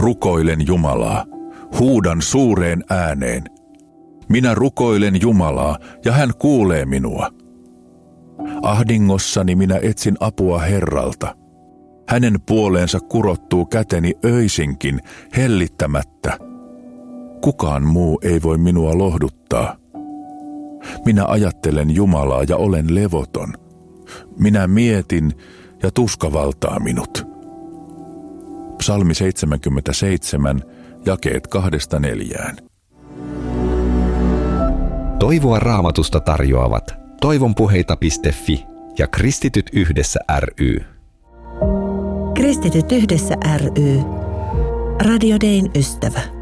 rukoilen Jumalaa, huudan suureen ääneen. Minä rukoilen Jumalaa, ja hän kuulee minua. Ahdingossani minä etsin apua Herralta. Hänen puoleensa kurottuu käteni öisinkin, hellittämättä. Kukaan muu ei voi minua lohduttaa. Minä ajattelen Jumalaa ja olen levoton. Minä mietin ja tuska valtaa minut. Psalmi 77, jakeet 2-4. Toivoa Raamatusta tarjoavat toivonpuheita.fi ja Kristityt yhdessä ry. Kristityt yhdessä ry. Radio Dayn ystävä.